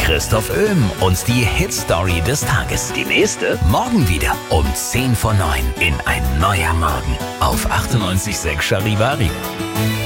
Christoph Öhm und die Hit-Story des Tages. Die nächste morgen wieder um 10 vor 9 in Ein neuer Morgen auf 98.6 Charivari.